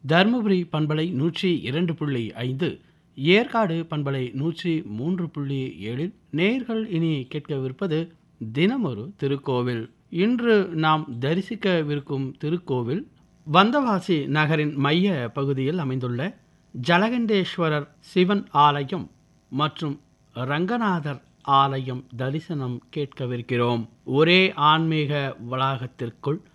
தருமபுரி பண்பலை 102.5, ஏற்காடு பண்பலை 103.7 நேயர்கள் இனி கேட்கவிருப்பது தினமொரு திருக்கோவில். இன்று நாம் தரிசிக்கவிருக்கும் திருக்கோவில் வந்தவாசி நகரின் மைய பகுதியில் அமைந்துள்ள ஜலகண்டேஸ்வரர் சிவன் ஆலயம் மற்றும் ரங்கநாதர் ஆலயம் தரிசனம் கேட்கவிருக்கிறோம். ஒரே ஆன்மீக வளாகத்திற்குள்